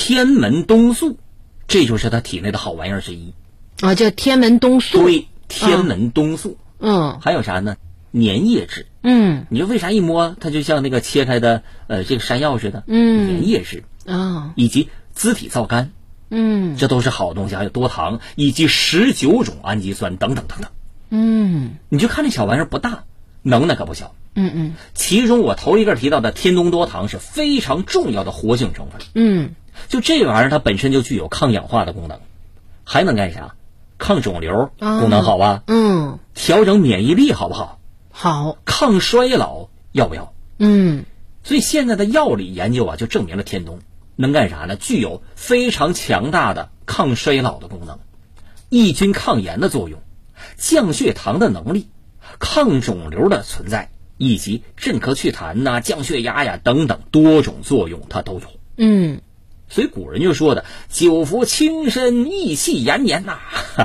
天门冬素，这就是他体内的好玩意儿之一啊，叫天门冬素。 对，天门冬素。还有啥呢？粘液质。你说为啥一摸它就像那个切开的这个山药似的？粘液质以及滋体皂苷。这都是好东西，还有多糖以及19种氨基酸等等等等。你就看这小玩意儿不大，能耐可不小。其中我头一个提到的天冬多糖是非常重要的活性成分。就这玩意儿它本身就具有抗氧化的功能，还能干啥？抗肿瘤功能好吧？调整免疫力好不好？ 好。 抗衰老要不要？所以现在的药理研究就证明了天冬能干啥呢？具有非常强大的抗衰老的功能，抑菌抗炎的作用，降血糖的能力，抗肿瘤的存在，以及镇咳祛痰降血压呀等等多种作用它都有。所以古人就说的久服轻身益气延年